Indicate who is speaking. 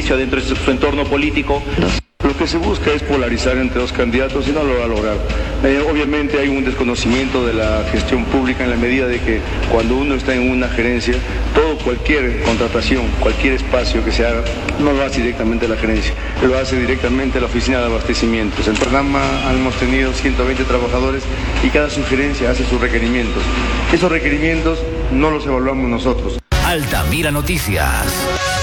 Speaker 1: lucha dentro de su entorno político.
Speaker 2: Lo que se busca es polarizar entre dos candidatos y no lo va a lograr. Obviamente hay un desconocimiento de la gestión pública en la medida de que cuando uno está en una gerencia, cualquier contratación, cualquier espacio que se haga, no lo hace directamente la gerencia, lo hace directamente la oficina de abastecimientos. En el programa hemos tenido 120 trabajadores y cada sugerencia hace sus requerimientos. Esos requerimientos no los evaluamos nosotros.
Speaker 3: Altamira Noticias.